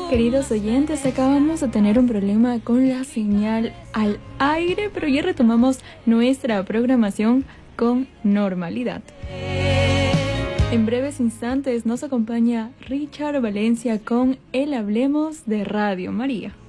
Queridos oyentes, acabamos de tener un problema con la señal al aire, pero ya retomamos nuestra programación con normalidad. En breves instantes nos acompaña Richard Valencia con el Hablemos de Radio María.